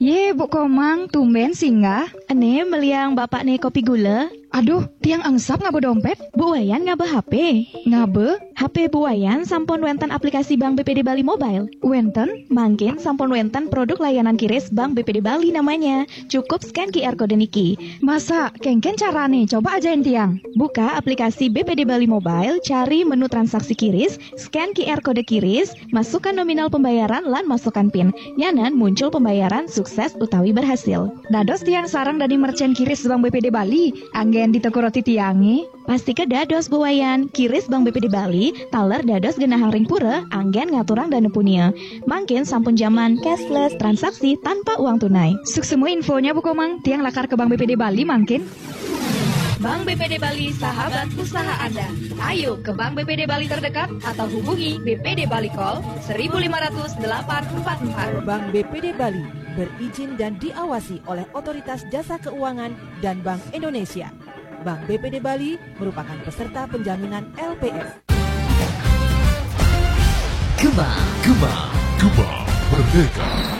Ye, Bu Komang, tumben singgah. Ane meliang bapak nih kopi gula. Aduh, tiang angsap ngabe dompet. Bu Wayan ngabe HP. Ngabe? HP Bu Wayan sampun wenten aplikasi Bank BPD Bali Mobile. Wenten? Mangkin sampun wenten produk layanan kiris Bank BPD Bali namanya. Cukup scan QR kode niki. Masa, kengken carane, coba ajain tiang. Buka aplikasi BPD Bali Mobile, cari menu transaksi kiris, scan QR kode kiris, masukkan nominal pembayaran lan masukkan PIN. Nyanan muncul pembayaran sukses utawi berhasil. Dados tiang sarang dari merchant kiris Bank BPD Bali, anggen diteko roti tiangi. Pasti ke dados Bu Wayan, kiris Bank BPD Bali, taler dados genahang ring pura, anggen ngaturang dana punya. Mangkin sampun zaman cashless, transaksi tanpa uang tunai. Suk semua infonya Bu Komang, tiang lakar ke Bank BPD Bali mangkin. Bank BPD Bali, sahabat usaha Anda. Ayo ke Bank BPD Bali terdekat atau hubungi BPD Bali Call 1500 844. Bank BPD Bali berizin dan diawasi oleh Otoritas Jasa Keuangan dan Bank Indonesia. Bank BPD Bali merupakan peserta penjaminan LPS. Gema Merdeka.